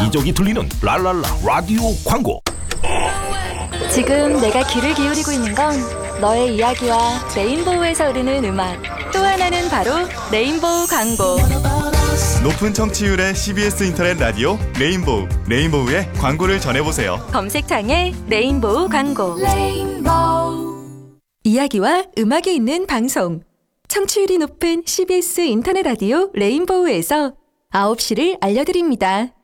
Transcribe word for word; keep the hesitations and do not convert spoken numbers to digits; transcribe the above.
여기저기 들리는 랄랄라 라디오 광고. 지금 내가 귀를 기울이고 있는 건 너의 이야기와 레인보우에서 흐르는 음악, 또 하나는 바로 레인보우 광고. 높은 청취율의 씨비에스 인터넷 라디오 레인보우, 레인보우의 광고를 전해보세요. 검색창에 레인보우 광고. 레인보우. 이야기와 음악이 있는 방송, 청취율이 높은 씨비에스 인터넷 라디오 레인보우에서 아홉 시를 알려드립니다.